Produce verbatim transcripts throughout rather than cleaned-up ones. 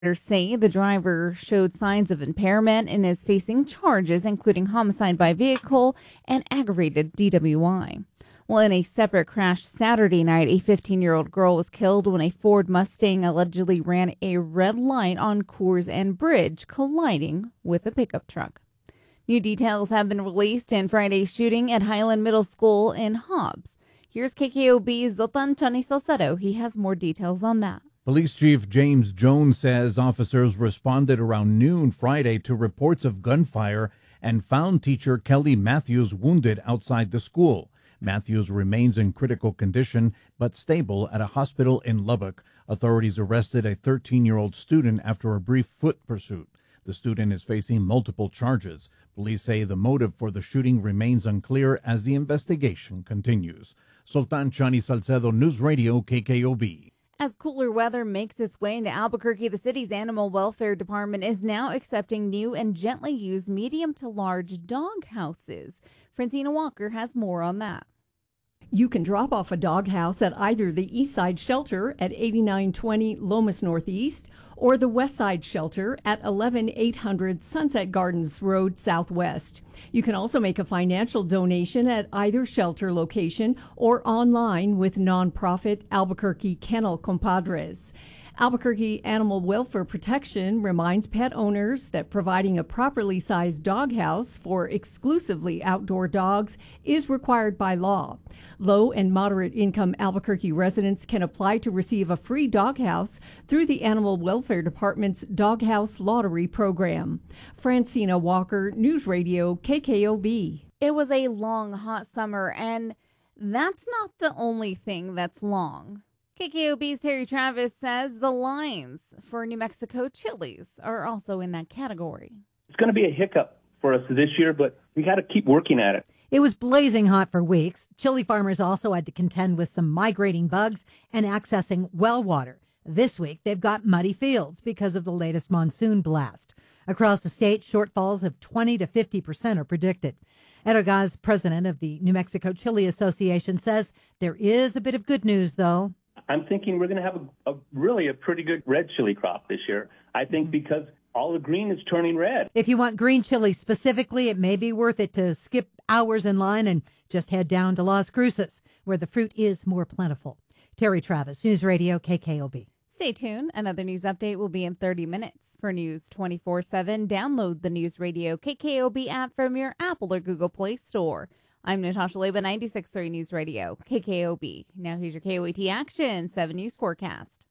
Say the driver showed signs of impairment and is facing charges including homicide by vehicle and aggravated D W I. Well, in a separate crash Saturday night, a fifteen-year-old girl was killed when a Ford Mustang allegedly ran a red light on Coors and Bridge, colliding with a pickup truck. New details have been released in Friday's shooting at Highland Middle School in Hobbs. Here's K K O B's Zoltan Chani Salcedo. He has more details on that. Police Chief James Jones says officers responded around noon Friday to reports of gunfire and found teacher Kelly Matthews wounded outside the school. Matthews remains in critical condition but stable at a hospital in Lubbock. Authorities arrested a thirteen-year-old student after a brief foot pursuit. The student is facing multiple charges. Police say the motive for the shooting remains unclear as the investigation continues. Sultan Chani Salcedo, News Radio, K K O B. As cooler weather makes its way into Albuquerque, the city's animal welfare department is now accepting new and gently used medium to large dog houses. Francina Walker has more on that. You can drop off a dog house at either the East Side Shelter at eighty-nine twenty Lomas Northeast or the West Side Shelter at eleven eight hundred Sunset Gardens Road Southwest. You can also make a financial donation at either shelter location or online with nonprofit Albuquerque Kennel Compadres. Albuquerque Animal Welfare Protection reminds pet owners that providing a properly sized dog house for exclusively outdoor dogs is required by law. Low and moderate income Albuquerque residents can apply to receive a free dog house through the Animal Welfare Department's Doghouse Lottery program. Francina Walker, News Radio, K K O B. It was a long, hot summer, and that's not the only thing that's long. K K O B's Terry Travis says the lines for New Mexico chilies are also in that category. It's going to be a hiccup for us this year, but we got to keep working at it. It was blazing hot for weeks. Chili farmers also had to contend with some migrating bugs and accessing well water. This week, they've got muddy fields because of the latest monsoon blast. Across the state, shortfalls of twenty to fifty percent are predicted. Ed Orgaz, president of the New Mexico Chili Association, says there is a bit of good news, though. I'm thinking we're going to have a, a really a pretty good red chili crop this year. I think because all the green is turning red. If you want green chili specifically, it may be worth it to skip hours in line and just head down to Las Cruces, where the fruit is more plentiful. Terry Travis, News Radio, K K O B. Stay tuned. Another news update will be in thirty minutes. For News twenty-four seven, download the News Radio K K O B app from your Apple or Google Play Store. I'm Natasha Leba, ninety-six point three News Radio, K K O B. Now here's your K O A T Action seven News forecast.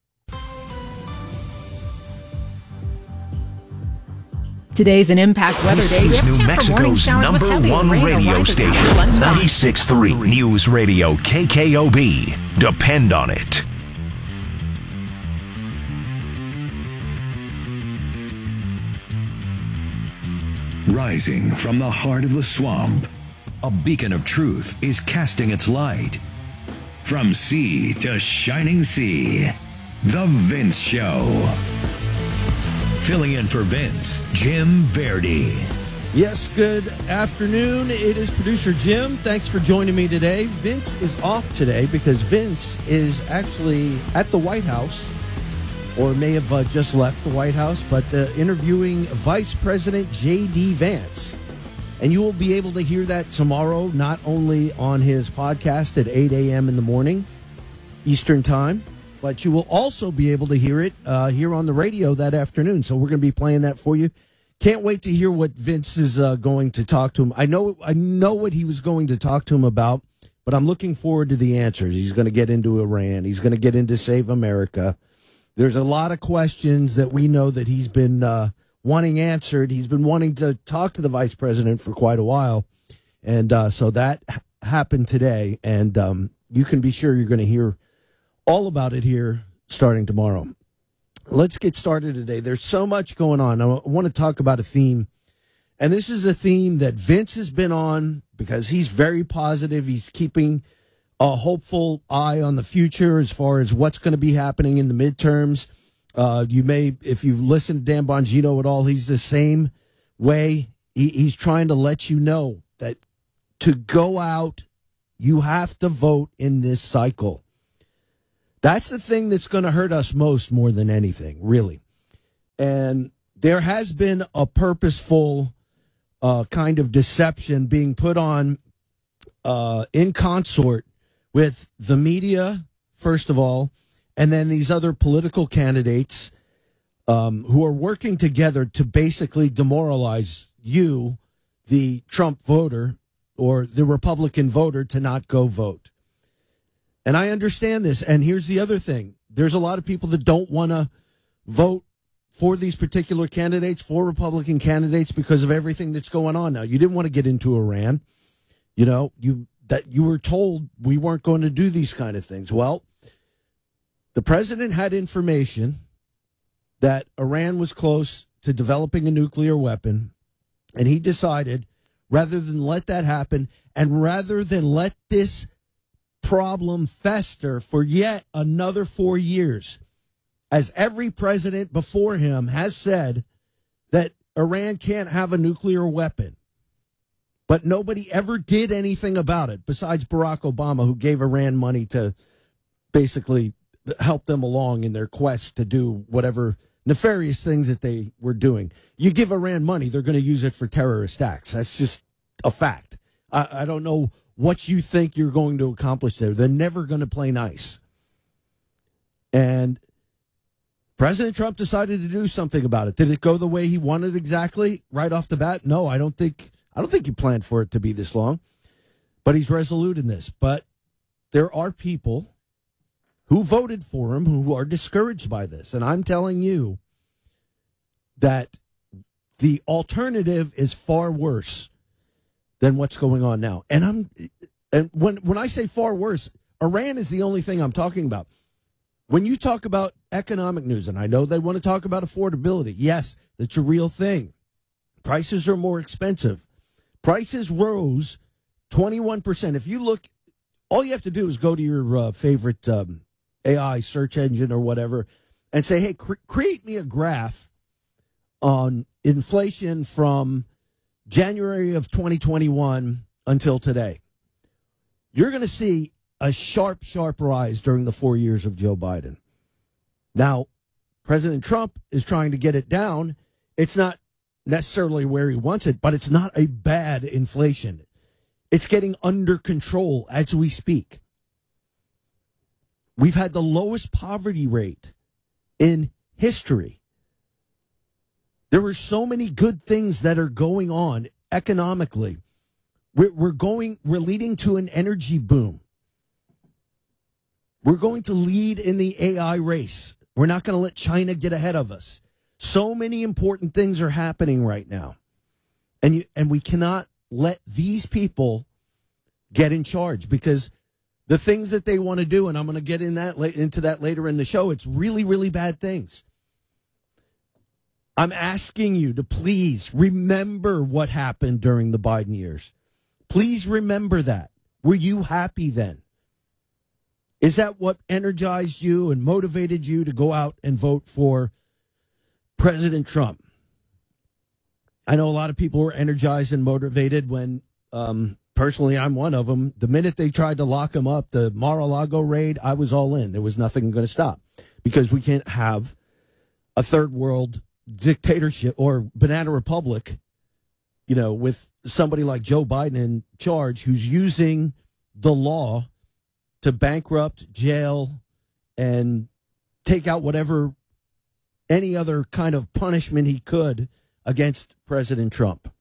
Today's an Impact Weather This Day. is New Mexico's number one radio station, ninety-six point three News Radio, K K O B. Depend on it. Rising from the heart of the swamp, a beacon of truth is casting its light. From sea to shining sea, The Vince Show. Filling in for Vince, Jim Verdi. Yes, good afternoon. It is producer Jim. Thanks for joining me today. Vince is off today because Vince is actually at the White House, or may have uh, just left the White House, but uh, interviewing Vice President J D. Vance. And you will be able to hear that tomorrow, not only on his podcast at eight a.m. in the morning, Eastern Time, but you will also be able to hear it uh, here on the radio that afternoon. So we're going to be playing that for you. Can't wait to hear what Vince is uh, going to talk to him. I know, I know what he was going to talk to him about, but I'm looking forward to the answers. He's going to get into Iran. He's going to get into Save America. There's a lot of questions that we know that he's been uh, wanting answered. He's been wanting to talk to the vice president for quite a while. And uh, so that h- happened today. And um, you can be sure you're going to hear all about it here starting tomorrow. Let's get started today. There's so much going on. I want to talk about a theme. And this is a theme that Vince has been on because he's very positive. He's keeping a hopeful eye on the future as far as what's going to be happening in the midterms. Uh, you may, if you've listened to Dan Bongino at all, he's the same way. He, he's trying to let you know that to go out, you have to vote in this cycle. That's the thing that's going to hurt us most more than anything, really. And there has been a purposeful uh, kind of deception being put on uh, in consort with the media, first of all, and then these other political candidates um, who are working together to basically demoralize you, the Trump voter, or the Republican voter, to not go vote. And I understand this. And here's the other thing. There's a lot of people that don't want to vote for these particular candidates, for Republican candidates, because of everything that's going on now. You didn't want to get into Iran. You know, you that you were told we weren't going to do these kind of things. Well, the president had information that Iran was close to developing a nuclear weapon, and he decided, rather than let that happen, and rather than let this problem fester for yet another four years, as every president before him has said that Iran can't have a nuclear weapon, but nobody ever did anything about it besides Barack Obama, who gave Iran money to basically help them along in their quest to do whatever nefarious things that they were doing. You give Iran money, they're going to use it for terrorist acts. That's just a fact. I, I don't know what you think you're going to accomplish there. They're never going to play nice. And President Trump decided to do something about it. Did it go the way he wanted exactly right off the bat? No, I don't think I don't think he planned for it to be this long. But he's resolute in this. But there are people who voted for him who are discouraged by this. And I'm telling you that the alternative is far worse than what's going on now. And I'm and when when I say far worse, Iran is the only thing I'm talking about. When you talk about economic news, and I know they want to talk about affordability, yes, that's a real thing. Prices are more expensive. Prices rose twenty-one percent. If you look, all you have to do is go to your uh, favorite um, A I search engine or whatever and say, hey, cre- create me a graph on inflation from January of twenty twenty-one until today. You're going to see a sharp, sharp rise during the four years of Joe Biden. Now, President Trump is trying to get it down. It's not necessarily where he wants it, but it's not a bad inflation. It's getting under control as we speak. We've had the lowest poverty rate in history. There were so many good things that are going on economically. We're, we're going, we're leading to an energy boom. We're going to lead in the A I race. We're not going to let China get ahead of us. So many important things are happening right now. And you, and we cannot let these people get in charge, because the things that they want to do, and I'm going to get in that into that later in the show, it's really, really bad things. I'm asking you to please remember what happened during the Biden years. Please remember that. Were you happy then? Is that what energized you and motivated you to go out and vote for President Trump? I know a lot of people were energized and motivated when, um, personally, I'm one of them. The minute they tried to lock him up, the Mar-a-Lago raid, I was all in. There was nothing going to stop, because we can't have a third world dictatorship or banana republic, you know, with somebody like Joe Biden in charge, who's using the law to bankrupt, jail, and take out whatever, any other kind of punishment he could against President Trump.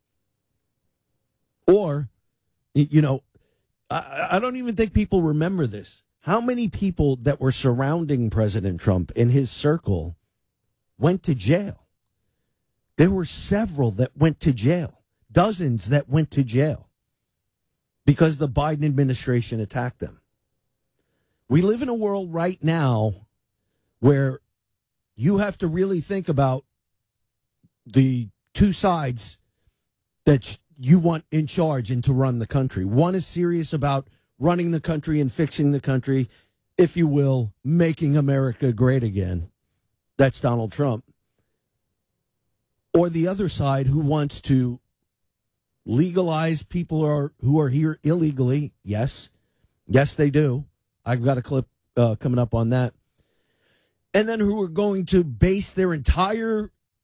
Or, you know, I, I don't even think people remember this. How many people that were surrounding President Trump in his circle went to jail? There were several that went to jail, dozens that went to jail because the Biden administration attacked them. We live in a world right now where you have to really think about the two sides that you want in charge and to run the country. One is serious about running the country and fixing the country, if you will, making America great again. That's Donald Trump. Or the other side, who wants to legalize people who are, who are here illegally. Yes. Yes, they do. I've got a clip uh, coming up on that. And then who are going to base their entire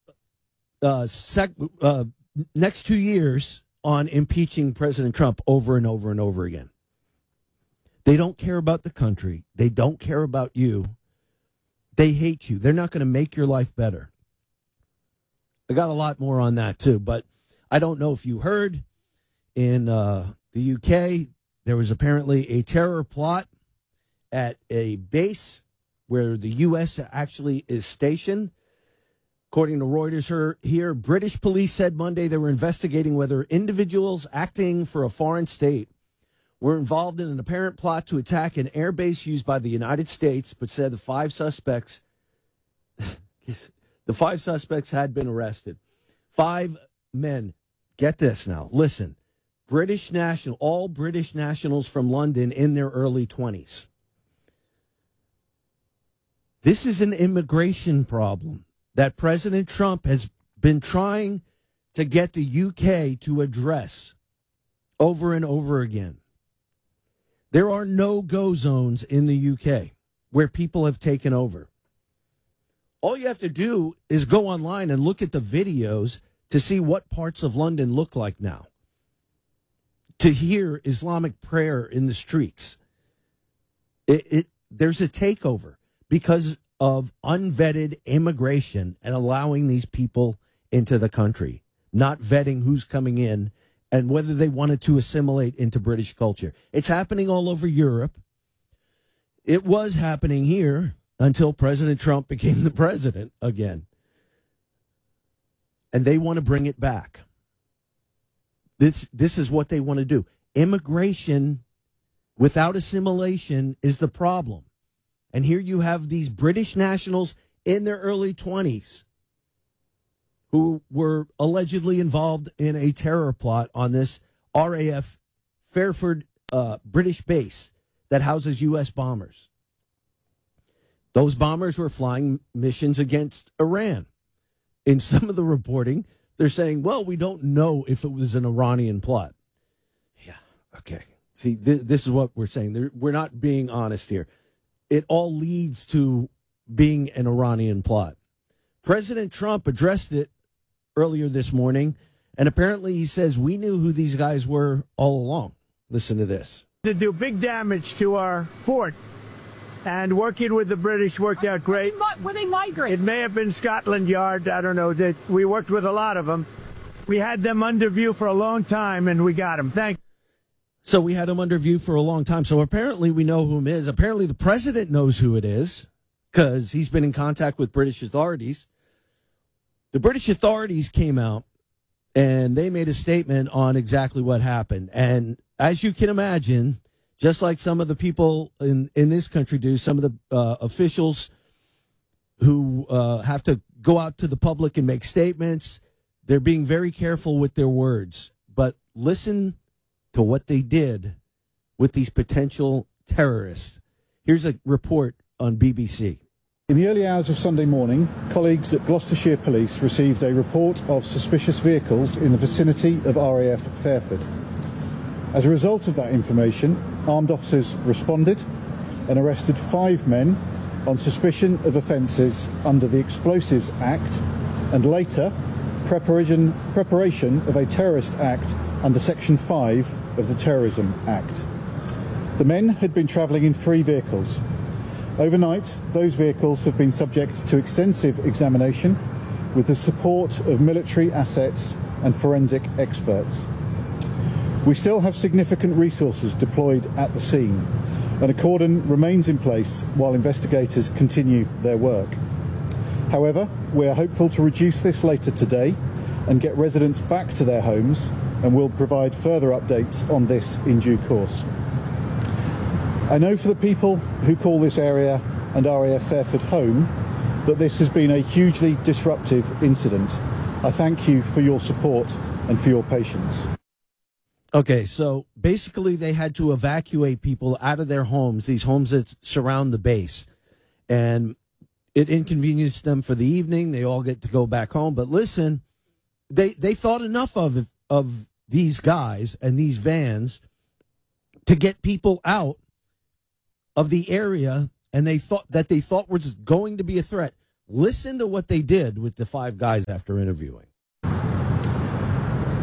uh, sec, uh, next two years on impeaching President Trump over and over and over again. They don't care about the country. They don't care about you. They hate you. They're not going to make your life better. I got a lot more on that, too. But I don't know if you heard, in uh, the U K, there was apparently a terror plot at a base where the U S actually is stationed. According to Reuters here, British police said Monday they were investigating whether individuals acting for a foreign state were involved in an apparent plot to attack an air base used by the United States, but said the five suspects the five suspects had been arrested. Five men. Get this now. Listen. British national, all British nationals from London in their early twenties. This is an immigration problem that President Trump has been trying to get the U K to address over and over again. There are no-go zones in the U K where people have taken over. All you have to do is go online and look at the videos to see what parts of London look like now. To hear Islamic prayer in the streets. It, it there's a takeover because of unvetted immigration and allowing these people into the country, not vetting who's coming in and whether they wanted to assimilate into British culture. It's happening all over Europe. It was happening here until President Trump became the president again. And they want to bring it back. This, this is what they want to do. Immigration without assimilation is the problem. And here you have these British nationals in their early twenties who were allegedly involved in a terror plot on this R A F Fairford uh, British base that houses U S bombers. Those bombers were flying missions against Iran. In some of the reporting, they're saying, well, we don't know if it was an Iranian plot. Yeah, okay. See, th- this is what we're saying. They're, we're not being honest here. It all leads to being an Iranian plot. President Trump addressed it earlier this morning, and apparently he says we knew who these guys were all along. Listen to this. To do big damage to our fort, and working with the British worked out great. Were they migrating? It may have been Scotland Yard. I don't know. That we worked with a lot of them. We had them under view for a long time, and we got them. Thank you. So we had him under view for a long time. So apparently we know who him is. Apparently the president knows who it is because he's been in contact with British authorities. The British authorities came out and they made a statement on exactly what happened. And as you can imagine, just like some of the people in, in this country do, some of the uh, officials who uh, have to go out to the public and make statements, they're being very careful with their words. But listen to what they did with these potential terrorists. Here's a report on B B C. In the early hours of Sunday morning, colleagues at Gloucestershire Police received a report of suspicious vehicles in the vicinity of R A F Fairford. As a result of that information, armed officers responded and arrested five men on suspicion of offences under the Explosives Act and later preparation, preparation of a terrorist act under Section five of the Terrorism Act. The men had been travelling in three vehicles. Overnight, those vehicles have been subject to extensive examination with the support of military assets and forensic experts. We still have significant resources deployed at the scene, and a cordon remains in place while investigators continue their work. However, we are hopeful to reduce this later today and get residents back to their homes, and we'll provide further updates on this in due course. I know for the people who call this area and R A F Fairford home that this has been a hugely disruptive incident. I thank you for your support and for your patience. Okay, so basically they had to evacuate people out of their homes, these homes that surround the base. And it inconvenienced them for the evening. They all get to go back home. But listen, they, they thought enough of, of these guys and these vans to get people out of the area, and they thought that they thought was going to be a threat. Listen to what they did with the five guys after interviewing.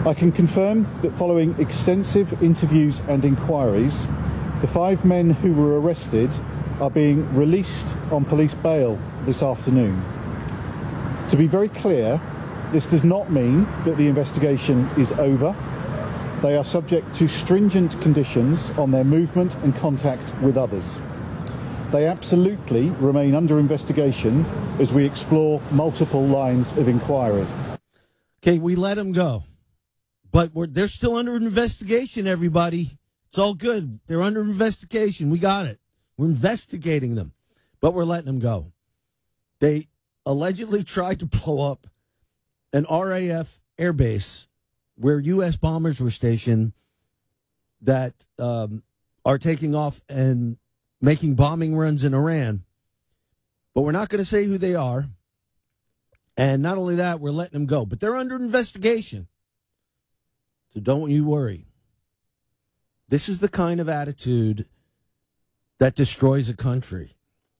I can confirm that following extensive interviews and inquiries, the five men who were arrested are being released on police bail this afternoon. To be very clear, this does not mean that the investigation is over. They are subject to stringent conditions on their movement and contact with others. They absolutely remain under investigation as we explore multiple lines of inquiry. Okay, we let them go. But we're, they're still under investigation, everybody. It's all good. They're under investigation. We got it. We're investigating them. But we're letting them go. They allegedly tried to blow up an R A F airbase where U S bombers were stationed that um, are taking off and making bombing runs in Iran. But we're not going to say who they are. And not only that, we're letting them go. But they're under investigation. So don't you worry. This is the kind of attitude that destroys a country.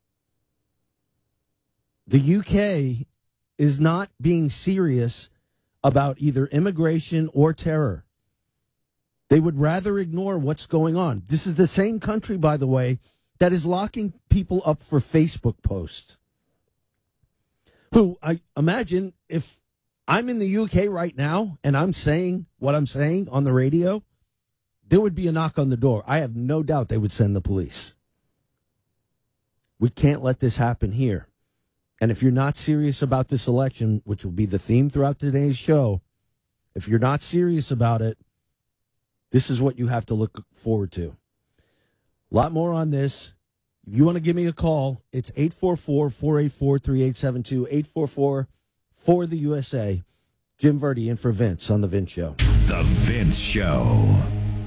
The U K is not being serious about either immigration or terror. They would rather ignore what's going on. This is the same country, by the way, that is locking people up for Facebook posts. Who, I imagine, if I'm in the U K right now and I'm saying what I'm saying on the radio, there would be a knock on the door. I have no doubt they would send the police. We can't let this happen here. And if you're not serious about this election, which will be the theme throughout today's show, if you're not serious about it, this is what you have to look forward to. A lot more on this. If you want to give me a call, it's eight four four, four eight four, three eight seven two, eight four four, four the U S A. Jim Verdi in for Vince on The Vince Show. The Vince Show.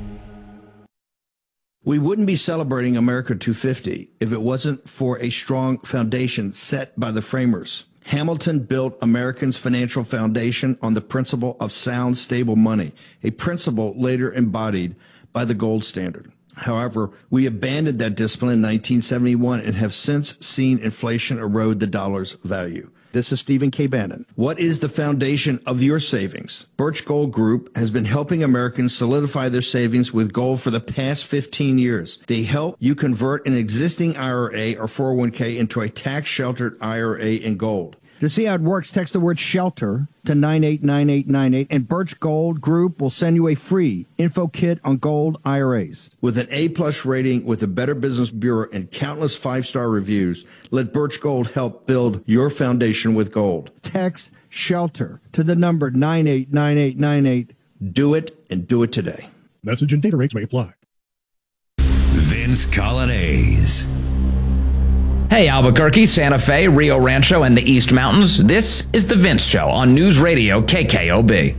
We wouldn't be celebrating America two fifty if it wasn't for a strong foundation set by the framers. Hamilton built Americans' financial foundation on the principle of sound, stable money, a principle later embodied by the gold standard. However, we abandoned that discipline in nineteen seventy-one and have since seen inflation erode the dollar's value. This is Stephen K. Bannon. What is the foundation of your savings? Birch Gold Group has been helping Americans solidify their savings with gold for the past fifteen years. They help you convert an existing I R A or four oh one k into a tax-sheltered I R A in gold. To see how it works, text the word SHELTER to nine eight nine eight nine eight, and Birch Gold Group will send you a free info kit on gold I R As. With an A-plus rating with the Better Business Bureau and countless five-star reviews, let Birch Gold help build your foundation with gold. Text SHELTER to the number nine eight nine eight nine eight. Do it, and do it today. Message and data rates may apply. Vince Colonnese. Hey, Albuquerque, Santa Fe, Rio Rancho, and the East Mountains. This is The Vince Show on News Radio K K O B.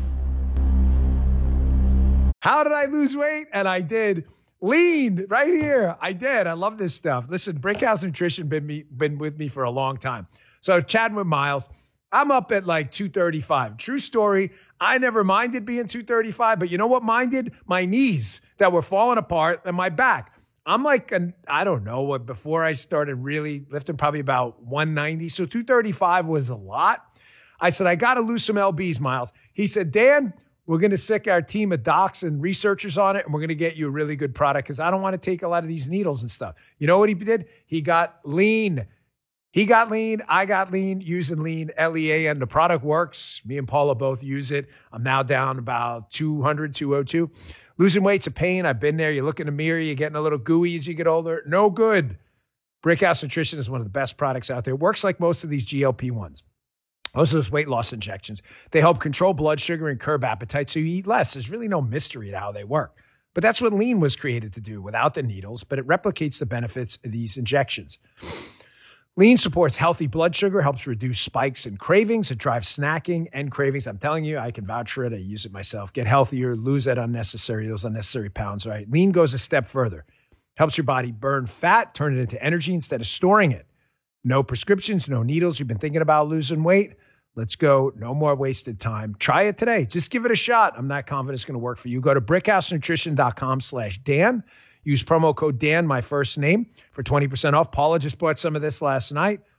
How did I lose weight? And I did. Lean right here. I did. I love this stuff. Listen, Brickhouse Nutrition been me been with me for a long time. So chatting with Miles, I'm up at like two thirty-five. True story. I never minded being two thirty-five, but you know what minded? My knees that were falling apart and my back. I'm like, an, I don't know, what before I started really lifting, probably about one ninety. So two thirty-five was a lot. I said, I got to lose some L Bs, Miles. He said, Dan, we're going to sick our team of docs and researchers on it, and we're going to get you a really good product because I don't want to take a lot of these needles and stuff. You know what he did? He got lean. He got lean. I got lean using lean, L E A, and the product works. Me and Paula both use it. I'm now down about two hundred, two oh two. Losing weight's a pain. I've been there. You look in the mirror, you're getting a little gooey as you get older. No good. Brickhouse Nutrition is one of the best products out there. It works like most of these G L P ones. Most of those weight loss injections. They help control blood sugar and curb appetite so you eat less. There's really no mystery to how they work. But that's what lean was created to do without the needles, but it replicates the benefits of these injections. Lean supports healthy blood sugar, helps reduce spikes and cravings. It drives snacking and cravings. I'm telling you, I can vouch for it. I use it myself. Get healthier, lose that unnecessary, those unnecessary pounds, right? Lean goes a step further. Helps your body burn fat, turn it into energy instead of storing it. No prescriptions, no needles. You've been thinking about losing weight? Let's go. No more wasted time. Try it today. Just give it a shot. I'm not confident it's going to work for you. Go to brickhousenutrition.com slash Dan. Use promo code Dan, my first name, for twenty percent off. Paula just bought some of this last night.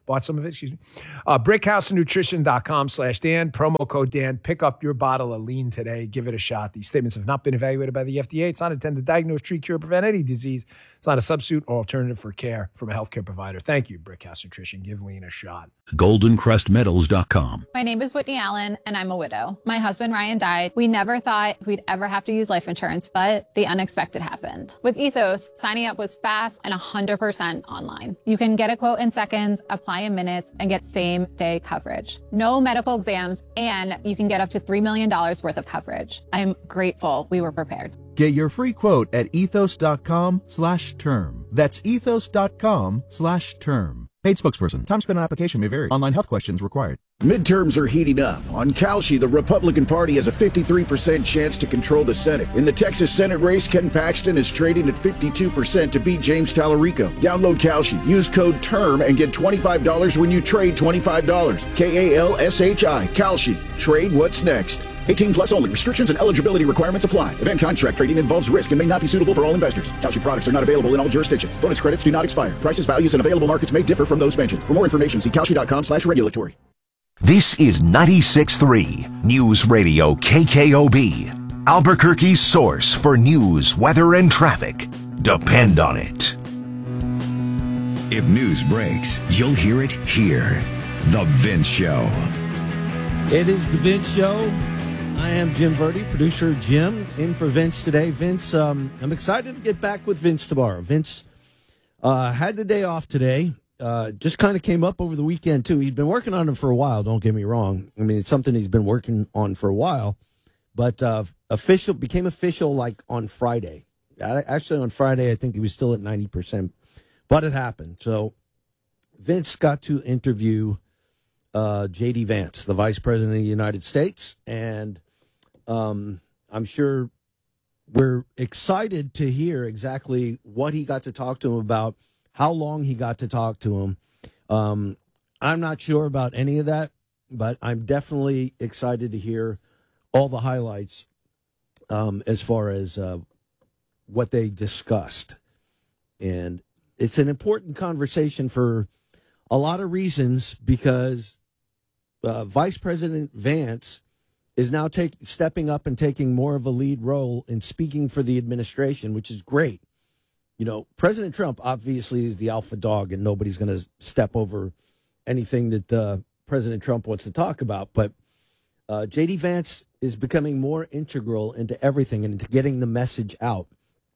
bought some of it, excuse me. Uh, brickhousenutrition.com slash Dan, promo code Dan. Pick up your bottle of lean today. Give it a shot. These statements have not been evaluated by the F D A. It's not intended to diagnose, treat, cure, or prevent any disease. It's not a substitute or alternative for care from a healthcare provider. Thank you, Brickhouse Nutrition. Give lean a shot. golden crest metals dot com. My name is Whitney Allen, and I'm a widow. My husband, Ryan, died. We never thought we'd ever have to use life insurance, but the unexpected happened. With Ethos, signing up was fast and one hundred percent online. You can get a quote in seconds, apply in minutes, and get same-day coverage. No medical exams, and you can get up to three million dollars worth of coverage. I'm grateful we were prepared. Get your free quote at ethos.com slash term. That's ethos.com slash term. Paid spokesperson. Time spent on application may vary. Online health questions required. Midterms are heating up. On Kalshi, the Republican Party has a fifty-three percent chance to control the Senate. In the Texas Senate race, Ken Paxton is trading at fifty-two percent to beat James Tallarico. Download Kalshi. Use code TERM and get twenty-five dollars when you trade twenty-five dollars. K A L S H I. Kalshi. Trade what's next. eighteen plus only. Restrictions and eligibility requirements apply. Event contract trading involves risk and may not be suitable for all investors. Kalshi products are not available in all jurisdictions. Bonus credits do not expire. Prices, values, and available markets may differ from those mentioned. For more information, see kalshi.com slash regulatory. This is ninety-six point three News Radio K K O B, Albuquerque's source for news, weather, and traffic. Depend on it. If news breaks, you'll hear it here. The Vince Show. It is The Vince Show. I am Jim Verdi, producer Jim, in for Vince today. Vince, um, I'm excited to get back with Vince tomorrow. Vince uh, had the day off today. Uh, just kind of came up over the weekend, too. He's been working on it for a while, don't get me wrong. I mean, it's something he's been working on for a while. But uh, official became official, like, on Friday. Actually, on Friday, I think he was still at ninety percent. But it happened. So Vince got to interview uh, J D. Vance, the Vice President of the United States. And um, I'm sure we're excited to hear exactly what he got to talk to him about, how long he got to talk to him. Um, I'm not sure about any of that, but I'm definitely excited to hear all the highlights um, as far as uh, what they discussed. And it's an important conversation for a lot of reasons, because uh, Vice President Vance is now take, stepping up and taking more of a lead role in speaking for the administration, which is great. You know, President Trump obviously is the alpha dog, and nobody's going to step over anything that uh, President Trump wants to talk about. But uh, J D. Vance is becoming more integral into everything and into getting the message out.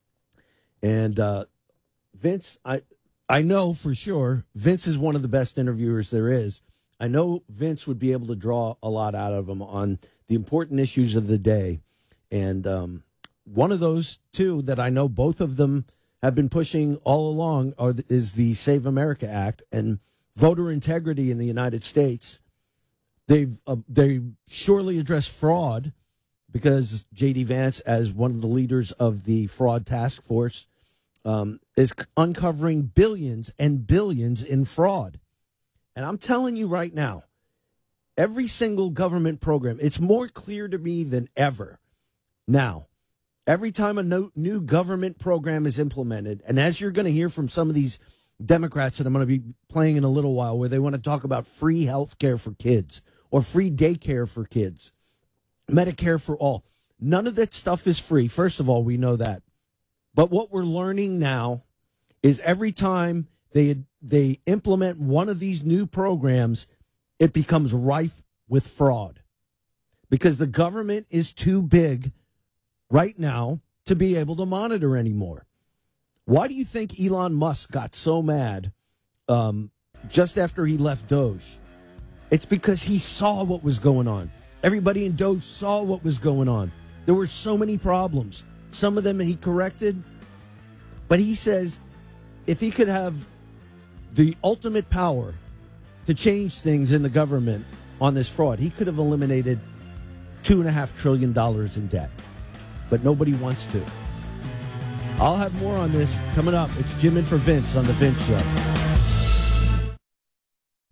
And uh, Vince, I I know for sure Vince is one of the best interviewers there is. I know Vince would be able to draw a lot out of him on the important issues of the day. And um, one of those two that I know both of them have been pushing all along are, is the Save America Act and voter integrity in the United States. They've uh, they surely address fraud, because J D. Vance, as one of the leaders of the fraud task force, um, is uncovering billions and billions in fraud. And I'm telling you right now, every single government program, it's more clear to me than ever now. Every time a no, new government program is implemented, and as you're going to hear from some of these Democrats that I'm going to be playing in a little while, where they want to talk about free health care for kids or free daycare for kids, Medicare for all. None of that stuff is free. First of all, we know that. But what we're learning now is every time they they implement one of these new programs, it becomes rife with fraud, because the government is too big right now to be able to monitor anymore. Why do you think Elon Musk got so mad um, just after he left Doge? It's because he saw what was going on. Everybody in Doge saw what was going on. There were so many problems. Some of them he corrected. But he says if he could have the ultimate power to change things in the government on this fraud, he could have eliminated two and a half trillion dollars in debt. But nobody wants to. I'll have more on this coming up. It's Jim in for Vince on The Vince Show.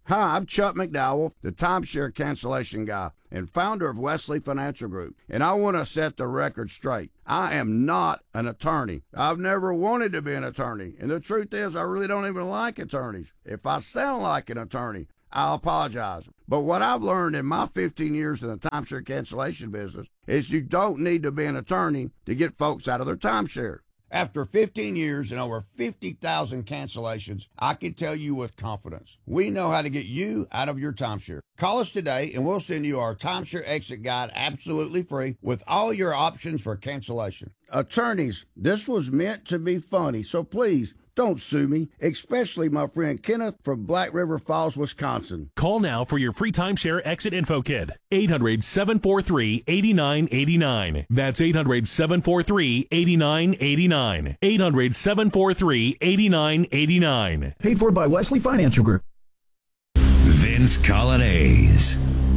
Hi, I'm Chuck McDowell, the timeshare cancellation guy and founder of Wesley Financial Group, and I want to set the record straight. I am not an attorney. I've never wanted to be an attorney, and the truth is I really don't even like attorneys. If I sound like an attorney, I'll apologize. But what I've learned in my fifteen years in the timeshare cancellation business is you don't need to be an attorney to get folks out of their timeshare. After fifteen years and over fifty thousand cancellations, I can tell you with confidence, we know how to get you out of your timeshare. Call us today and we'll send you our timeshare exit guide absolutely free with all your options for cancellation. Attorneys, this was meant to be funny, so please don't sue me, especially my friend Kenneth from Black River Falls, Wisconsin. Call now for your free timeshare exit info kit. eight hundred, seven four three, eight nine eight nine. That's eight hundred, seven four three, eight nine eight nine. eight hundred, seven four three, eight nine eight nine. Paid for by Wesley Financial Group. Vince Colonnese.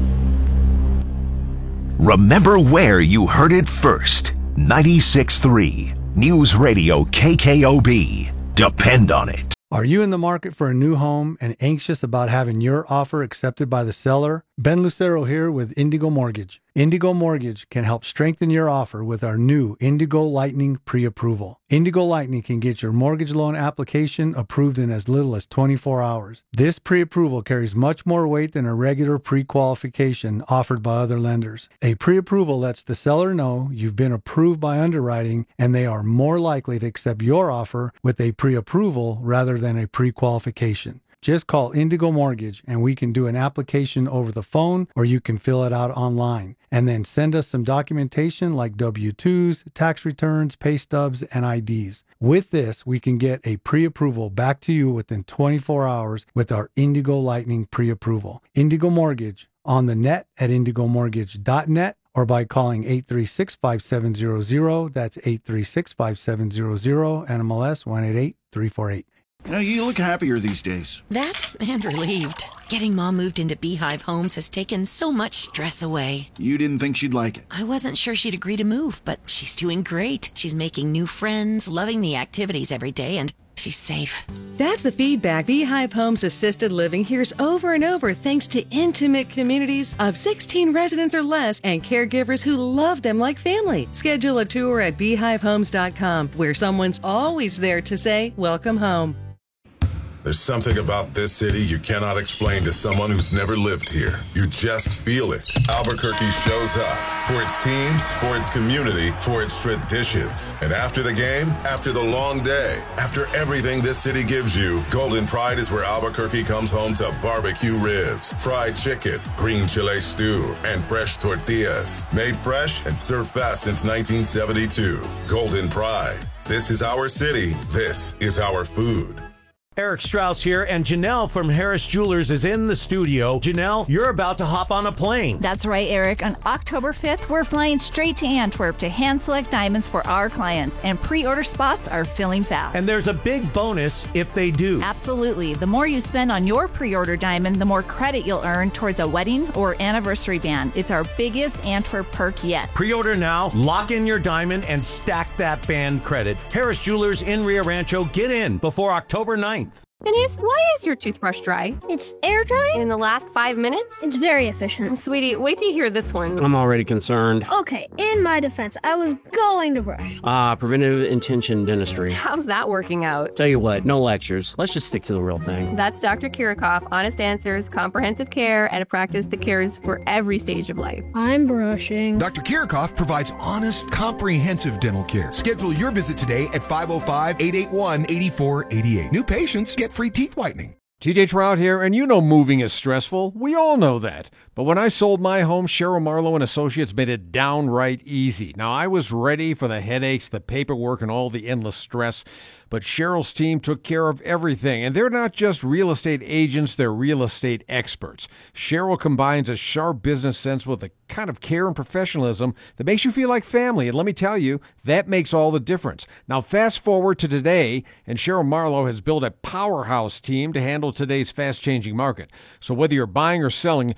Remember where you heard it first. ninety-six point three News Radio K K O B. Depend on it. Are you in the market for a new home and anxious about having your offer accepted by the seller? Ben Lucero here with Indigo Mortgage. Indigo Mortgage can help strengthen your offer with our new Indigo Lightning pre-approval. Indigo Lightning can get your mortgage loan application approved in as little as twenty-four hours. This pre-approval carries much more weight than a regular pre-qualification offered by other lenders. A pre-approval lets the seller know you've been approved by underwriting and they are more likely to accept your offer with a pre-approval rather than a pre-qualification. Just call Indigo Mortgage and we can do an application over the phone or you can fill it out online. And then send us some documentation like W two's, tax returns, pay stubs, and I Ds. With this, we can get a pre-approval back to you within twenty-four hours with our Indigo Lightning pre-approval. Indigo Mortgage on the net at indigo mortgage dot net or by calling eight three six, five seven zero zero. That's eight three six, five seven zero zero, N M L S one eight eight three four eight. You know, you look happier these days. That and relieved. Getting Mom moved into Beehive Homes has taken so much stress away. You didn't think she'd like it. I wasn't sure she'd agree to move, but she's doing great. She's making new friends, loving the activities every day, and she's safe. That's the feedback Beehive Homes Assisted Living hears over and over thanks to intimate communities of sixteen residents or less and caregivers who love them like family. Schedule a tour at beehive homes dot com where someone's always there to say, welcome home. There's something about this city you cannot explain to someone who's never lived here. You just feel it. Albuquerque shows up for its teams, for its community, for its traditions. And after the game, after the long day, after everything this city gives you, Golden Pride is where Albuquerque comes home to barbecue ribs, fried chicken, green chile stew, and fresh tortillas. Made fresh and served fast since nineteen seventy-two. Golden Pride. This is our city. This is our food. Eric Strauss here, and Janelle from Harris Jewelers is in the studio. Janelle, you're about to hop on a plane. That's right, Eric. On October fifth, we're flying straight to Antwerp to hand-select diamonds for our clients, and pre-order spots are filling fast. And there's a big bonus if they do. Absolutely. The more you spend on your pre-order diamond, the more credit you'll earn towards a wedding or anniversary band. It's our biggest Antwerp perk yet. Pre-order now, lock in your diamond, and stack that band credit. Harris Jewelers in Rio Rancho. Get in before October ninth. Denise, why is your toothbrush dry? It's air drying? In the last five minutes? It's very efficient. Sweetie, wait till you hear this one. I'm already concerned. Okay, in my defense, I was going to brush. Ah, uh, preventive intention dentistry. How's that working out? Tell you what, no lectures. Let's just stick to the real thing. That's Doctor Kirikoff, honest answers, comprehensive care, and a practice that cares for every stage of life. I'm brushing. Doctor Kirikoff provides honest, comprehensive dental care. Schedule your visit today at five oh five, eight eight one, eight four eight eight. New patients get free teeth whitening. T J Trout here, and you know moving is stressful. We all know that. But when I sold my home, Cheryl Marlowe and Associates made it downright easy. Now, I was ready for the headaches, the paperwork, and all the endless stress. But Cheryl's team took care of everything. And they're not just real estate agents, they're real estate experts. Cheryl combines a sharp business sense with a kind of care and professionalism that makes you feel like family. And let me tell you, that makes all the difference. Now, fast forward to today, and Cheryl Marlowe has built a powerhouse team to handle today's fast-changing market. So whether you're buying or selling, you can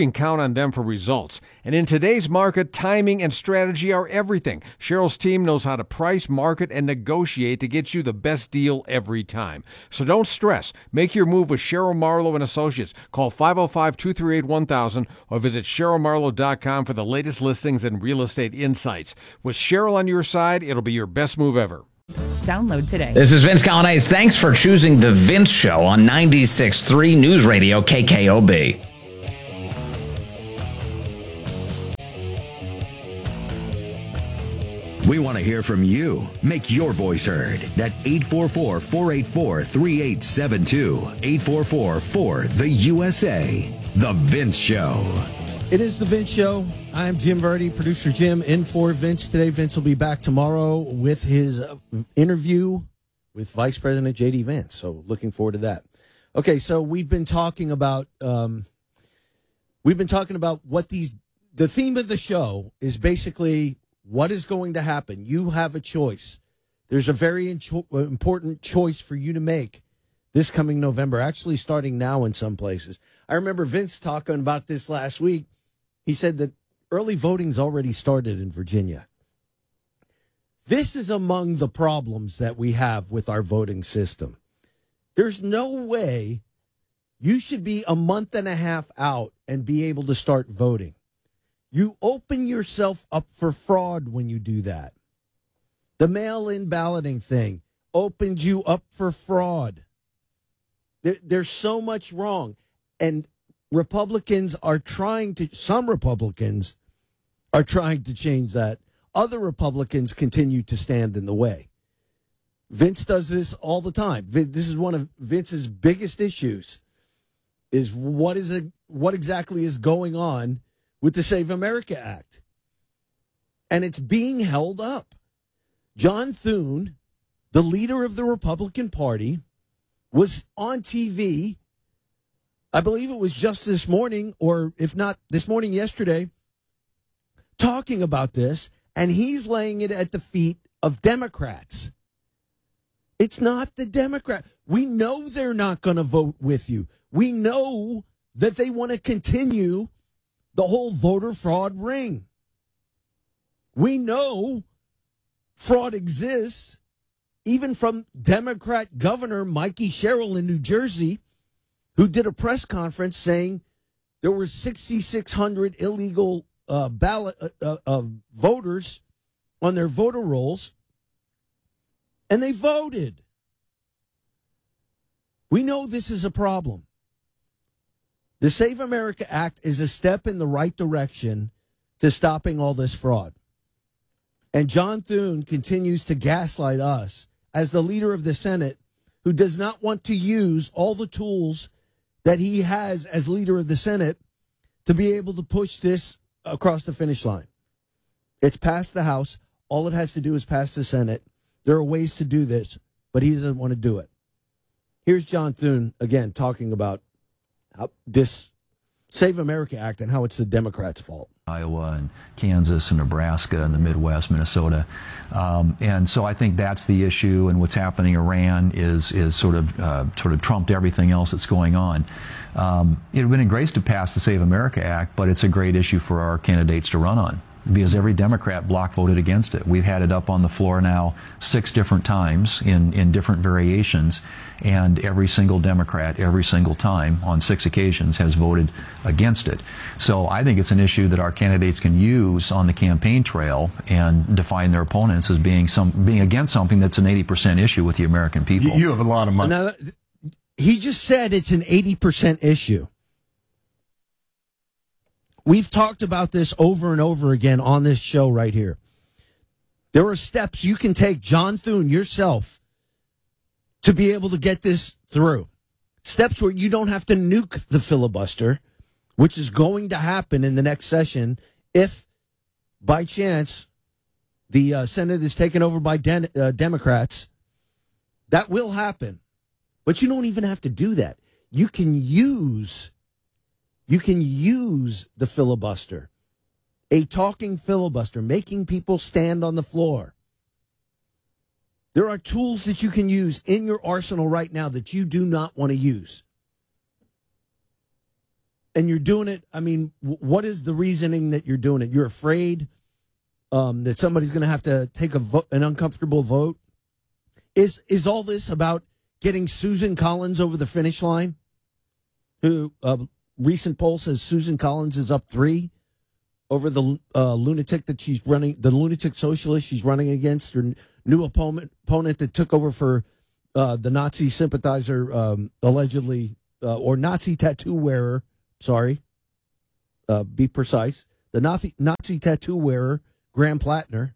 can count on them for results. And in today's market, timing and strategy are everything. Cheryl's team knows how to price, market, and negotiate to get you the best deal every time. So don't stress. Make your move with Cheryl Marlowe and Associates. Call five oh five, two three eight, one thousand or visit cheryl marlowe dot com for the latest listings and real estate insights. With Cheryl on your side, it'll be your best move ever. Download today. This is Vince Colonnese. Thanks for choosing The Vince Show on ninety-six point three News Radio K K O B. We want to hear from you. Make your voice heard at eight four four, four eight four, three eight seven two. eight four four, four, the U S A. The Vince Show. It is The Vince Show. I'm Jim Verdi, producer Jim, in for Vince today. Vince will be back tomorrow with his interview with Vice President J D. Vance. So looking forward to that. Okay, so we've been talking about um, we've been talking about what these. The theme of the show is basically what is going to happen. You have a choice. There's a very important choice for you to make this coming November. Actually, starting now in some places. I remember Vince talking about this last week. He said that early voting's already started in Virginia. This is among the problems that we have with our voting system. There's no way you should be a month and a half out and be able to start voting. You open yourself up for fraud when you do that. The mail-in balloting thing opens you up for fraud. There, there's so much wrong. And Republicans are trying to, some Republicans are trying to change that. Other Republicans continue to stand in the way. Vince does this all the time. This is one of Vince's biggest issues, is what is a, what exactly is going on with the Save America Act. And it's being held up. John Thune, the leader of the Republican Party, was on T V, I believe it was just this morning, or if not this morning, yesterday, talking about this, and he's laying it at the feet of Democrats. It's not the Democrat. We know they're not going to vote with you. We know that they want to continue the whole voter fraud ring. We know fraud exists, even from Democrat Governor Mikey Sherrill in New Jersey, who did a press conference saying there were six thousand six hundred illegal uh, ballot uh, uh, uh, voters on their voter rolls, and they voted. We know this is a problem. The Save America Act is a step in the right direction to stopping all this fraud. And John Thune continues to gaslight us as the leader of the Senate, who does not want to use all the tools that he has as leader of the Senate to be able to push this across the finish line. It's passed the House. All it has to do is pass the Senate. There are ways to do this, but he doesn't want to do it. Here's John Thune, again, talking about how this Save America Act and how it's the Democrats' fault. Iowa and Kansas and Nebraska and the Midwest, Minnesota. Um, and so I think that's the issue, and what's happening in Iran is is sort of uh, sort of trumped everything else that's going on. Um, it would have been great to pass the Save America Act, but it's a great issue for our candidates to run on, because every Democrat block voted against it. We've had it up on the floor now six different times in, in different variations, and every single Democrat, every single time, on six occasions, has voted against it. So I think it's an issue that our candidates can use on the campaign trail and define their opponents as being some being against something that's an eighty percent issue with the American people. You have a lot of money. Now, he just said it's an eighty percent issue. We've talked about this over and over again on this show right here. There are steps you can take, John Thune, yourself, to be able to get this through. Steps where you don't have to nuke the filibuster, which is going to happen in the next session if, by chance, the uh, Senate is taken over by Den- uh, Democrats. That will happen. But you don't even have to do that. You can use... You can use the filibuster, a talking filibuster, making people stand on the floor. There are tools that you can use in your arsenal right now that you do not want to use. and you're doing it. I mean, w- what is the reasoning that you're doing it? You're afraid um, that somebody's going to have to take a vo- an uncomfortable vote. Is is all this about getting Susan Collins over the finish line? Who uh, recent poll says Susan Collins is up three over the uh, lunatic that she's running, the lunatic socialist she's running against, her n- new opponent opponent that took over for uh, the Nazi sympathizer, um, allegedly, uh, or Nazi tattoo wearer. Sorry, uh, be precise. The Nazi Nazi tattoo wearer, Graham Plattner.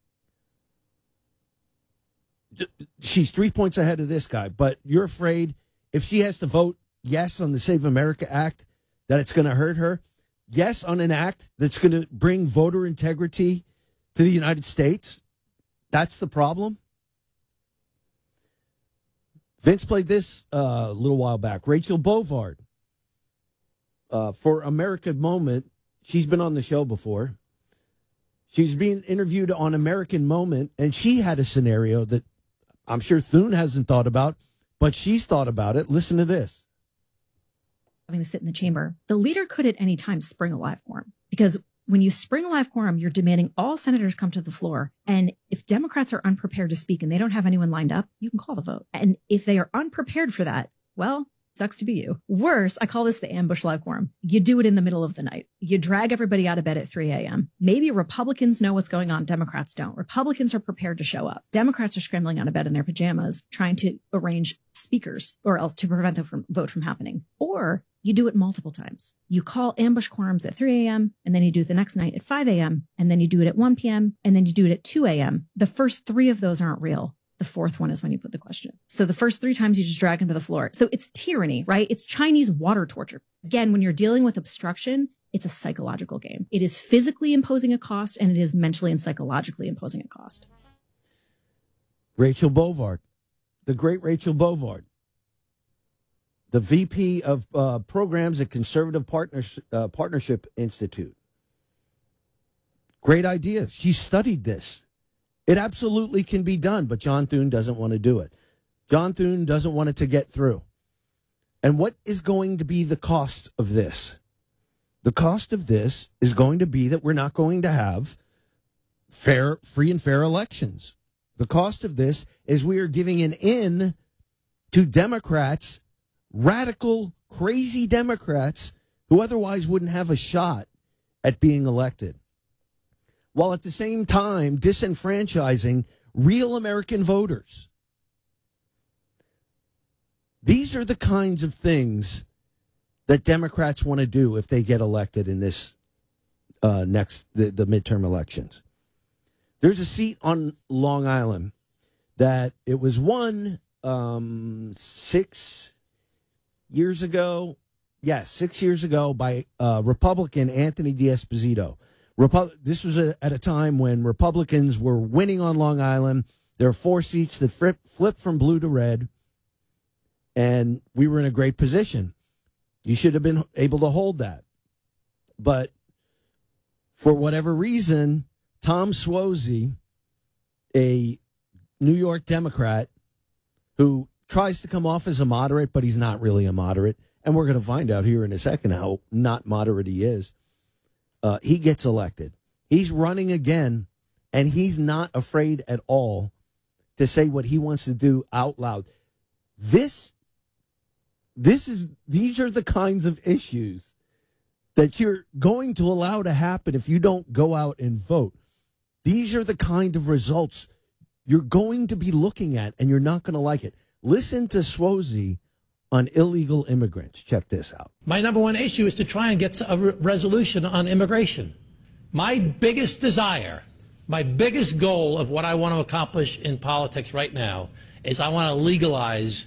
She's three points ahead of this guy, but you're afraid if she has to vote yes on the Save America Act, that it's going to hurt her. Yes on an act that's going to bring voter integrity to the United States. That's the problem. Vince played this uh, a little while back. Rachel Bovard, uh, for American Moment, she's been on the show before. She's being interviewed on American Moment, and she had a scenario that I'm sure Thune hasn't thought about, but she's thought about it. Listen to this. Having to sit in the chamber, the leader could at any time spring a live quorum, because when you spring a live quorum, you're demanding all senators come to the floor. And if Democrats are unprepared to speak and they don't have anyone lined up, you can call the vote. And if they are unprepared for that, well, sucks to be you. Worse, I call this the ambush live quorum. You do it in the middle of the night. You drag everybody out of bed at three a.m. Maybe Republicans know what's going on. Democrats don't. Republicans are prepared to show up. Democrats are scrambling out of bed in their pajamas, trying to arrange speakers or else to prevent the from, vote from happening. Or you do it multiple times. You call ambush quorums at three a.m. and then you do it the next night at five a.m. and then you do it at one p.m. and then you do it at two a.m. The first three of those aren't real. The fourth one is when you put the question. So the first three times you just drag them to the floor. So it's tyranny, right? It's Chinese water torture. Again, when you're dealing with obstruction, it's a psychological game. It is physically imposing a cost and it is mentally and psychologically imposing a cost. Rachel Bovard, the great Rachel Bovard, the V P of uh, programs at Conservative Partners, uh, Partnership Institute. Great idea. She studied this. It absolutely can be done, but John Thune doesn't want to do it. John Thune doesn't want it to get through. And what is going to be the cost of this? The cost of this is going to be that we're not going to have fair, free and fair elections. The cost of this is we are giving an in to Democrats, radical, crazy Democrats who otherwise wouldn't have a shot at being elected, while at the same time disenfranchising real American voters. These are the kinds of things that Democrats want to do if they get elected in this uh, next, the, the midterm elections. There's a seat on Long Island that it was won um, six years ago. Yes, six years ago by uh, Republican Anthony D'Esposito. Repu- this was a, at a time when Republicans were winning on Long Island. There are four seats that flip, flipped from blue to red, and we were in a great position. You should have been able to hold that. But for whatever reason, Tom Suozzi, a New York Democrat who tries to come off as a moderate, but he's not really a moderate, and we're going to find out here in a second how not moderate he is. Uh, he gets elected. He's running again, and he's not afraid at all to say what he wants to do out loud. This, this is, these are the kinds of issues that you're going to allow to happen if you don't go out and vote. These are the kind of results you're going to be looking at, and you're not going to like it. Listen to Suozzi on illegal immigrants. Check this out. My number one issue is to try and get a re- resolution on immigration. My biggest desire, my biggest goal of what I want to accomplish in politics right now is I want to legalize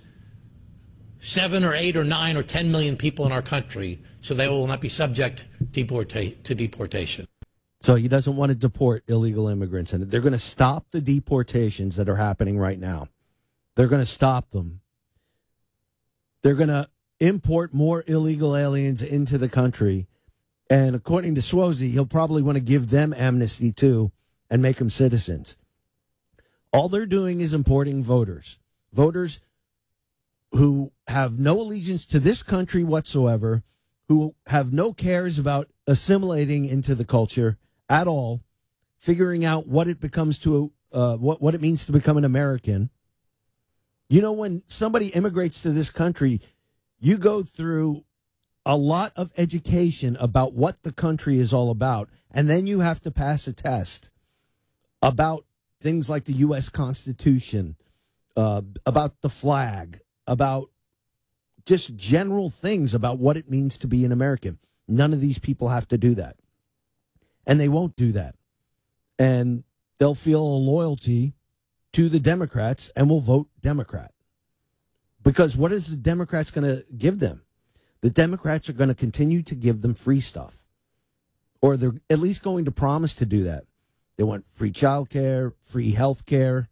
seven or eight or nine or ten million people in our country so they will not be subject deporta- to deportation. So he doesn't want to deport illegal immigrants, and they're going to stop the deportations that are happening right now. They're going to stop them. They're going to import more illegal aliens into the country. And according to Suozzi, he'll probably want to give them amnesty too and make them citizens. All they're doing is importing voters. Voters who have no allegiance to this country whatsoever, who have no cares about assimilating into the culture at all, figuring out what it becomes to uh, what what it means to become an American. You know, when somebody immigrates to this country, you go through a lot of education about what the country is all about, and then you have to pass a test about things like the U S Constitution, uh, about the flag, about just general things about what it means to be an American. None of these people have to do that. And they won't do that. And they'll feel a loyalty to the Democrats and will vote Democrat. Because what is the Democrats going to give them? The Democrats are going to continue to give them free stuff. Or they're at least going to promise to do that. They want free child care, free health care,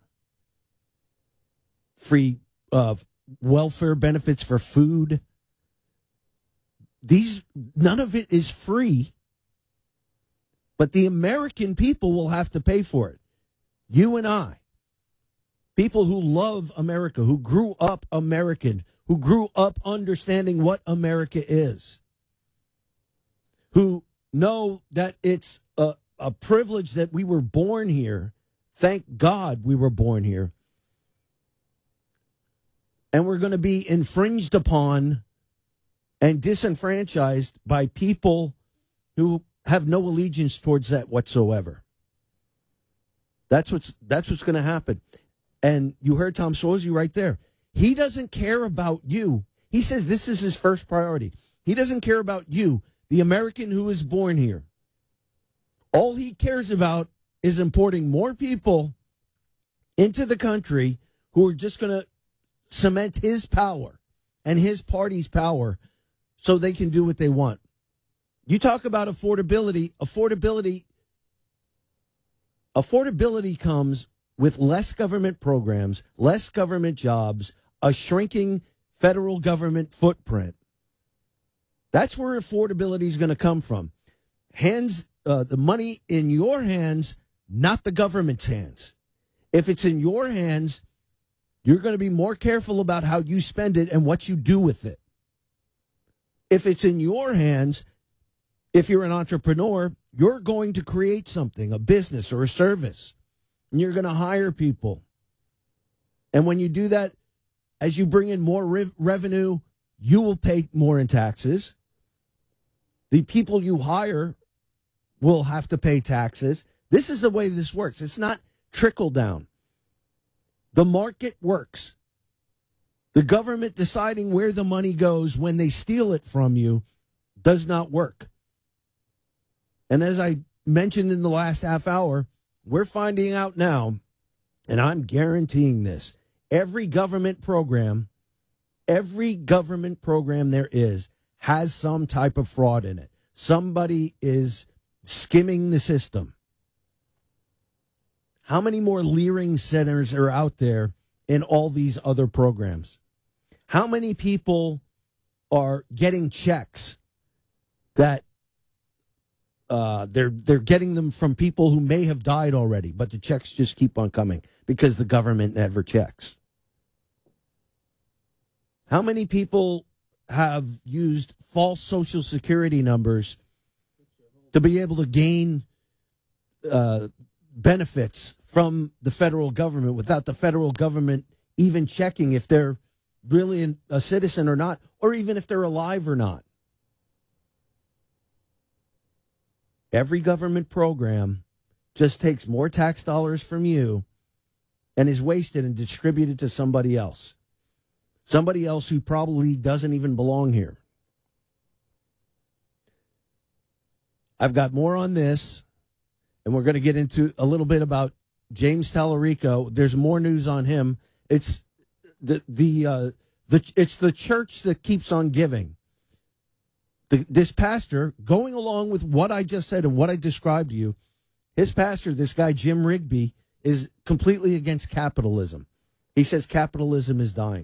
free uh, welfare benefits for food. These, none of it is free, but the American people will have to pay for it. You and I, people who love America, who grew up American, who grew up understanding what America is, who know that it's a, a privilege that we were born here. Thank God we were born here. And we're going to be infringed upon and disenfranchised by people who have no allegiance towards that whatsoever. That's what's that's what's going to happen. And you heard Tom Suozzi right there. He doesn't care about you. He says this is his first priority. He doesn't care about you, the American who is born here. All he cares about is importing more people into the country who are just going to cement his power and his party's power so they can do what they want. You talk about affordability. Affordability, affordability comes with less government programs, less government jobs, a shrinking federal government footprint. That's where affordability is going to come from. Hands, uh, the money in your hands, not the government's hands. If it's in your hands, you're going to be more careful about how you spend it and what you do with it. If it's in your hands, if you're an entrepreneur, you're going to create something, a business or a service, and you're going to hire people. And when you do that, as you bring in more re- revenue, you will pay more in taxes. The people you hire will have to pay taxes. This is the way this works. It's not trickle down. The market works. The government deciding where the money goes when they steal it from you does not work. And as I mentioned in the last half hour, we're finding out now, and I'm guaranteeing this, every government program, every government program there is has some type of fraud in it. Somebody is skimming the system. How many more Leering centers are out there in all these other programs? How many people are getting checks that uh, they're they're getting them from people who may have died already, but the checks just keep on coming because the government never checks? How many people have used false Social Security numbers to be able to gain uh, benefits from the federal government without the federal government even checking if they're really a citizen or not, or even if they're alive or not? Every government program just takes more tax dollars from you and is wasted and distributed to somebody else. Somebody else who probably doesn't even belong here. I've got more on this, and we're going to get into a little bit about James Tallarico. There's more news on him. It's the the uh, the it's the church that keeps on giving. The, this pastor, going along with what I just said and what I described to you, his pastor, this guy Jim Rigby, is completely against capitalism. He says capitalism is dying.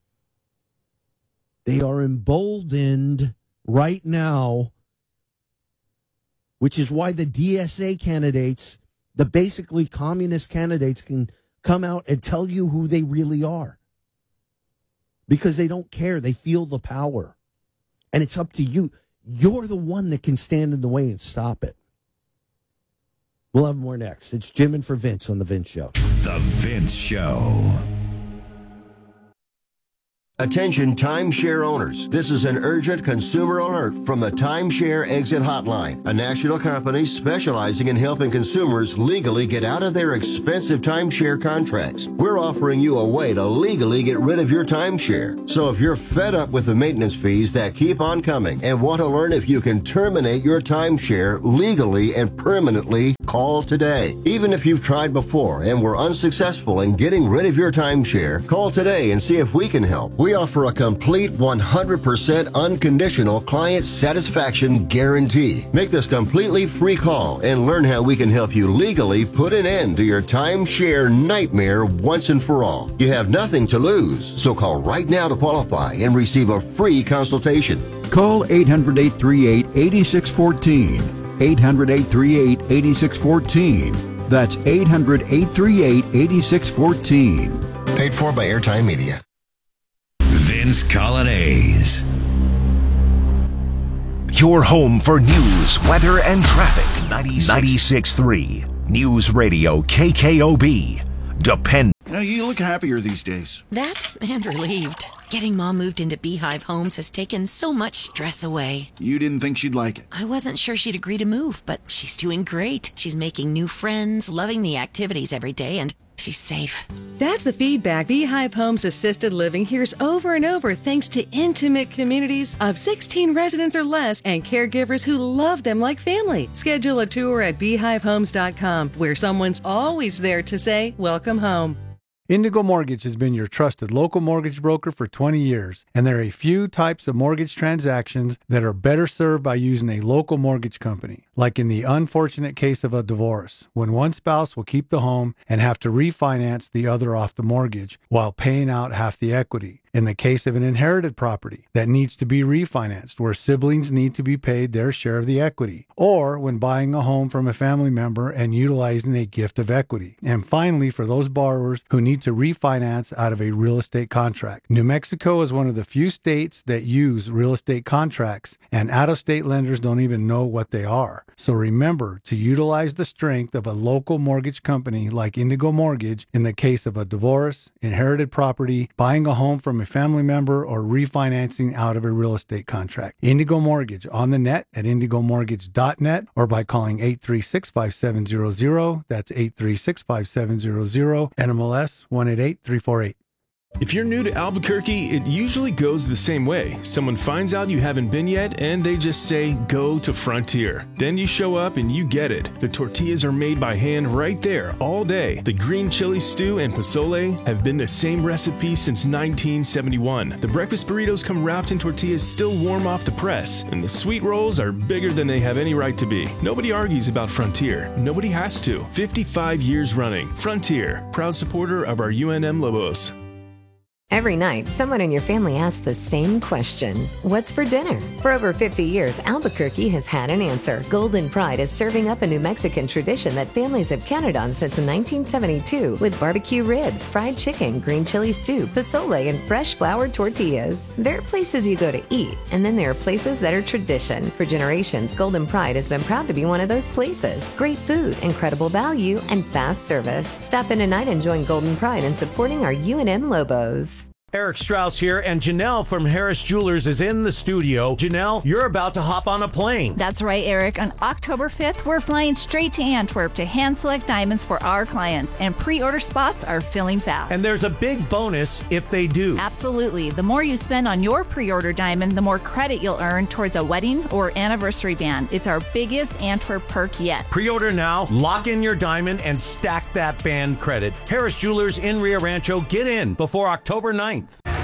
They are emboldened right now, which is why the D S A candidates, the basically communist candidates, can come out and tell you who they really are. Because they don't care. They feel the power. And it's up to you. you're the one that can stand in the way and stop it. We'll have more next. It's Jim and for Vince on The Vince Show. The Vince Show. Attention timeshare owners. This is an urgent consumer alert from the Timeshare Exit Hotline, a national company specializing in helping consumers legally get out of their expensive timeshare contracts. We're offering you a way to legally get rid of your timeshare. So if you're fed up with the maintenance fees that keep on coming and want to learn if you can terminate your timeshare legally and permanently, call today. Even if you've tried before and were unsuccessful in getting rid of your timeshare, call today and see if we can help. We offer a complete one hundred percent unconditional client satisfaction guarantee. Make this completely free call and learn how we can help you legally put an end to your timeshare nightmare once and for all. You have nothing to lose, so call right now to qualify and receive a free consultation. Call eight hundred, eight three eight, eight six one four. eight hundred, eight three eight, eight six one four. That's eight hundred, eight three eight, eight six one four. Paid for by Airtime Media. Vince Colonnese. Your home for news, weather, and traffic. ninety-six point three News Radio K K O B. Depend. You know, you look happier these days. That and relieved. Getting Mom moved into Beehive Homes has taken so much stress away. You didn't think she'd like it. I wasn't sure she'd agree to move, but she's doing great. She's making new friends, loving the activities every day, and she's safe. That's the feedback Beehive Homes Assisted Living hears over and over thanks to intimate communities of sixteen residents or less and caregivers who love them like family. Schedule a tour at beehive homes dot com where someone's always there to say, welcome home. Indigo Mortgage has been your trusted local mortgage broker for twenty years, and there are a few types of mortgage transactions that are better served by using a local mortgage company, like in the unfortunate case of a divorce, when one spouse will keep the home and have to refinance the other off the mortgage while paying out half the equity. In the case of an inherited property that needs to be refinanced, where siblings need to be paid their share of the equity, or when buying a home from a family member and utilizing a gift of equity. And finally, for those borrowers who need to refinance out of a real estate contract. New Mexico is one of the few states that use real estate contracts, and out-of-state lenders don't even know what they are. So remember to utilize the strength of a local mortgage company like Indigo Mortgage in the case of a divorce, inherited property, buying a home from a family member, or refinancing out of a real estate contract. Indigo Mortgage on the net at indigo mortgage dot net or by calling eight three six, five seven zero zero. That's eight three six, five seven zero zero. N M L S one eight eight three four eight. If you're new to Albuquerque, it usually goes the same way. Someone finds out you haven't been yet, and they just say, go to Frontier. Then you show up and you get it. The tortillas are made by hand right there, all day. The green chili stew and pozole have been the same recipe since nineteen seventy-one. The breakfast burritos come wrapped in tortillas still warm off the press, and the sweet rolls are bigger than they have any right to be. Nobody argues about Frontier. Nobody has to. fifty-five years running. Frontier, proud supporter of our U N M Lobos. Every night, someone in your family asks the same question. What's for dinner? For over fifty years, Albuquerque has had an answer. Golden Pride is serving up a New Mexican tradition that families have counted on since nineteen seventy-two with barbecue ribs, fried chicken, green chili stew, pozole, and fresh flour tortillas. There are places you go to eat, and then there are places that are tradition. For generations, Golden Pride has been proud to be one of those places. Great food, incredible value, and fast service. Stop in tonight and join Golden Pride in supporting our U N M Lobos. Eric Strauss here, and Janelle from Harris Jewelers is in the studio. Janelle, you're about to hop on a plane. That's right, Eric. On October fifth, we're flying straight to Antwerp to hand select diamonds for our clients, and pre-order spots are filling fast. And there's a big bonus if they do. Absolutely. The more you spend on your pre-order diamond, the more credit you'll earn towards a wedding or anniversary band. It's our biggest Antwerp perk yet. Pre-order now, lock in your diamond, and stack that band credit. Harris Jewelers in Rio Rancho. Get in before October ninth.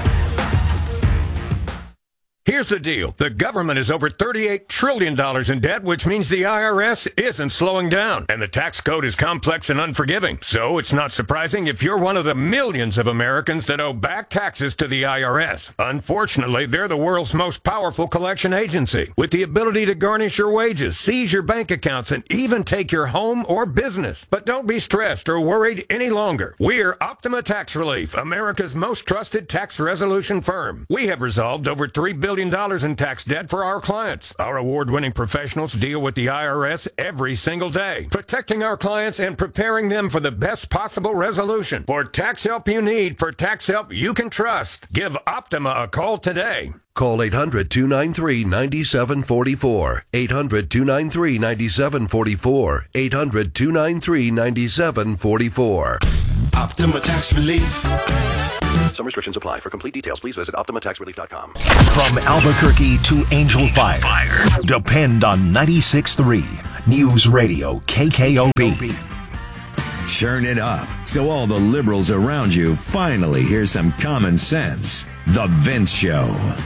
Here's the deal. The government is over thirty-eight trillion dollars in debt, which means the I R S isn't slowing down. And the tax code is complex and unforgiving. So it's not surprising if you're one of the millions of Americans that owe back taxes to the I R S. Unfortunately, they're the world's most powerful collection agency, with the ability to garnish your wages, seize your bank accounts, and even take your home or business. But don't be stressed or worried any longer. We're Optima Tax Relief, America's most trusted tax resolution firm. We have resolved over three billion trillion dollars in tax debt for our clients. Our award-winning professionals deal with the I R S every single day, protecting our clients and preparing them for the best possible resolution. For tax help you need, for tax help you can trust, give Optima a call today. Call eight hundred, two nine three, nine seven four four. eight hundred, two nine three, nine seven four four. eight hundred, two nine three, nine seven four four. Optima Tax Relief. Some restrictions apply. For complete details, please visit Optima Tax Relief dot com. From Albuquerque to Angel Fire, depend on ninety-six point three News Radio K K O B. Turn it up so all the liberals around you finally hear some common sense. The Vince Show.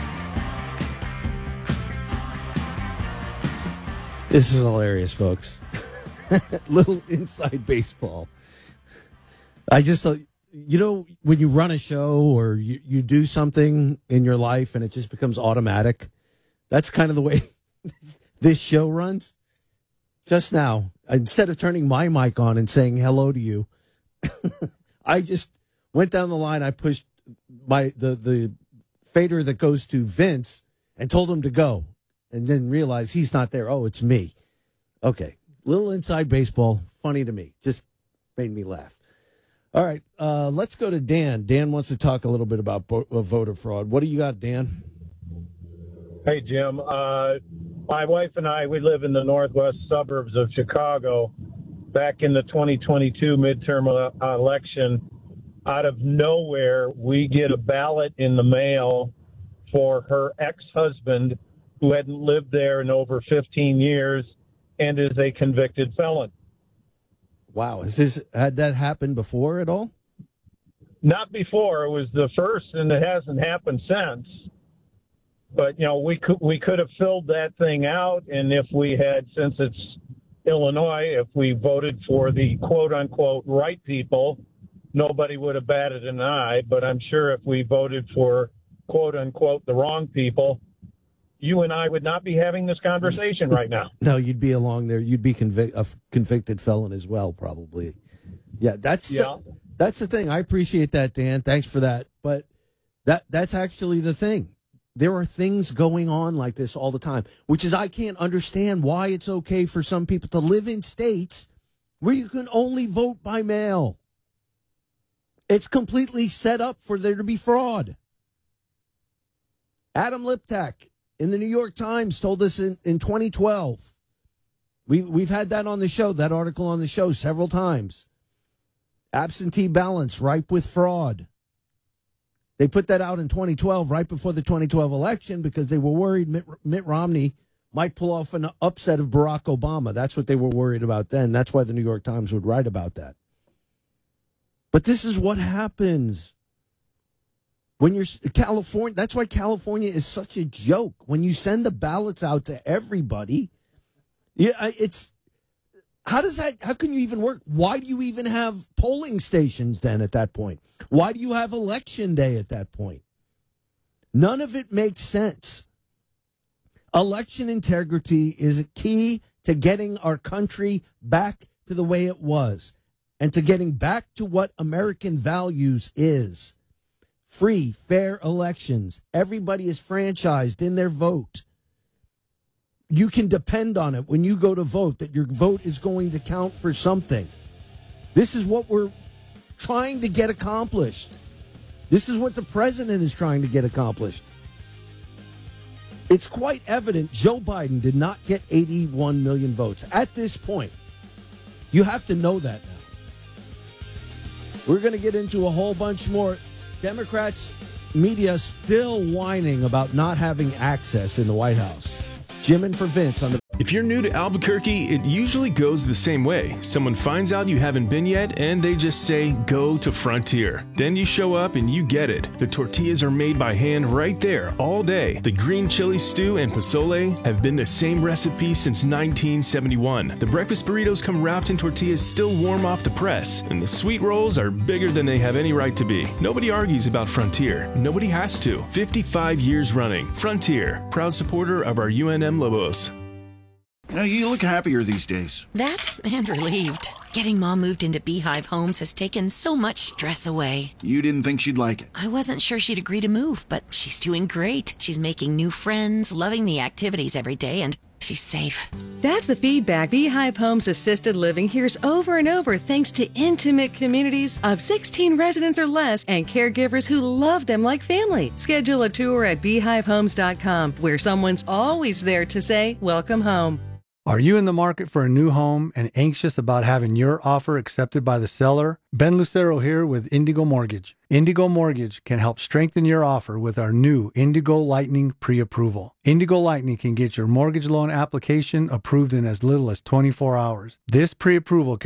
This is hilarious, folks. Little inside baseball. I just, uh, you know, when you run a show or you, you do something in your life and it just becomes automatic, that's kind of the way this show runs. Just now, instead of turning my mic on and saying hello to you, I just went down the line. I pushed my the, the fader that goes to Vince and told him to go, and then realized he's not there. Oh, it's me. Okay. Little inside baseball. Funny to me. Just made me laugh. All right. Uh, let's go to Dan. Dan wants to talk a little bit about bo- uh, voter fraud. What do you got, Dan? Hey, Jim. Uh, my wife and I, we live in the northwest suburbs of Chicago. Back in the twenty twenty-two midterm uh, election, out of nowhere, we get a ballot in the mail for her ex-husband who hadn't lived there in over fifteen years and is a convicted felon. Wow. Has this, had that happened before at all? Not before. It was the first, and it hasn't happened since. But, you know, we could, we could have filled that thing out, and if we had, since it's Illinois, if we voted for the quote-unquote right people, nobody would have batted an eye. But I'm sure if we voted for quote-unquote the wrong people, you and I would not be having this conversation right now. No, you'd be along there. You'd be convic- a convicted felon as well, probably. Yeah, that's yeah. The, that's the thing. I appreciate that, Dan. Thanks for that. But that that's actually the thing. There are things going on like this all the time, which is I can't understand why it's okay for some people to live in states where you can only vote by mail. It's completely set up for there to be fraud. Adam Liptak in the New York Times told us in, in twenty twelve. We, we've had that on the show, that article on the show several times. Absentee ballots ripe with fraud. They put that out in twenty twelve, right before the twenty twelve election, because they were worried Mitt, Mitt Romney might pull off an upset of Barack Obama. That's what they were worried about then. That's why the New York Times would write about that. But this is what happens when you're California. That's why California is such a joke. When you send the ballots out to everybody, yeah, it's how does that? How can you even work? Why do you even have polling stations then at that point? Why do you have election day at that point? None of it makes sense. Election integrity is a key to getting our country back to the way it was and to getting back to what American values is. Free, fair elections. Everybody is franchised in their vote. You can depend on it when you go to vote that your vote is going to count for something. This is what we're trying to get accomplished. This is what the president is trying to get accomplished. It's quite evident Joe Biden did not get eighty-one million votes at this point. You have to know that now. We're going to get into a whole bunch more. Democrats, media still whining about not having access in the White House. Jim and for Vince on the... If you're new to Albuquerque, it usually goes the same way. Someone finds out you haven't been yet, and they just say, go to Frontier. Then you show up and you get it. The tortillas are made by hand right there all day. The green chili stew and pozole have been the same recipe since nineteen seventy-one. The breakfast burritos come wrapped in tortillas still warm off the press, and the sweet rolls are bigger than they have any right to be. Nobody argues about Frontier. Nobody has to. fifty-five years running. Frontier, proud supporter of our U N M Lobos. You know, you look happier these days. That and relieved. Getting Mom moved into Beehive Homes has taken so much stress away. You didn't think she'd like it. I wasn't sure she'd agree to move, but she's doing great. She's making new friends, loving the activities every day, and she's safe. That's the feedback Beehive Homes Assisted Living hears over and over thanks to intimate communities of sixteen residents or less and caregivers who love them like family. Schedule a tour at beehive homes dot com where someone's always there to say, welcome home. Are you in the market for a new home and anxious about having your offer accepted by the seller? Ben Lucero here with Indigo Mortgage. Indigo Mortgage can help strengthen your offer with our new Indigo Lightning pre-approval. Indigo Lightning can get your mortgage loan application approved in as little as twenty-four hours. This pre-approval